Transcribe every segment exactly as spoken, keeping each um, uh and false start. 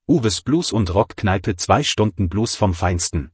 Uwes Blues und Rockkneipe, zwei Stunden Blues vom Feinsten.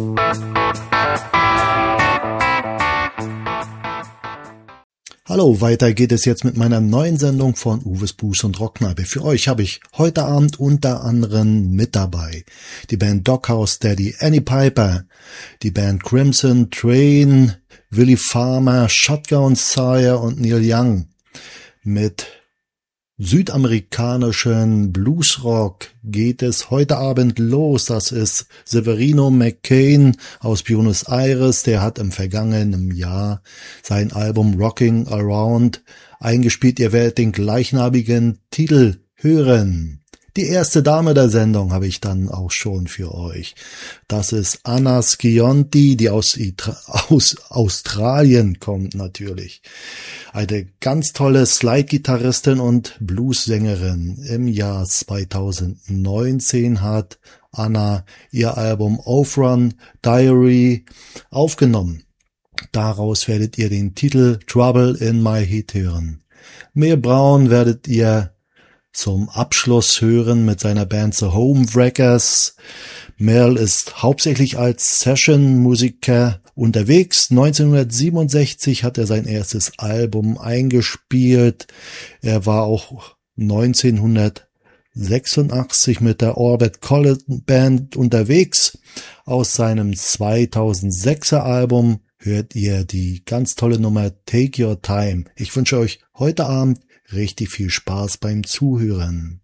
Hallo, weiter geht es jetzt mit meiner neuen Sendung von Uwes Blues und Rockkneipe. Für euch habe ich heute Abend unter anderem mit dabei die Band Doghouse Daddy, Annie Piper, die Band Crimson Train, Willie Farmer, Shotgun Sire und Neil Young. Mit südamerikanischen Bluesrock geht es heute Abend los. Das ist Severino McCain aus Buenos Aires. Der hat im vergangenen Jahr sein Album Rocking Around eingespielt. Ihr werdet den gleichnamigen Titel hören. Die erste Dame der Sendung habe ich dann auch schon für euch. Das ist Anna Schionti, die aus, Itra- aus Australien kommt natürlich. Eine ganz tolle Slide-Gitarristin und Bluessängerin. Im Jahr zweitausendneunzehn hat Anna ihr Album Overrun Diary aufgenommen. Daraus werdet ihr den Titel Trouble in My Head hören. Mel Brown werdet ihr zum Abschluss hören mit seiner Band The Homewreckers. Mel ist hauptsächlich als Session-Musiker unterwegs. neunzehnhundertsiebenundsechzig hat er sein erstes Album eingespielt. Er war auch neunzehnhundertsechsundachtzig mit der Orbit College Band unterwegs. Aus seinem zweitausendsechser Album hört ihr die ganz tolle Nummer Take Your Time. Ich wünsche euch heute Abend richtig viel Spaß beim Zuhören.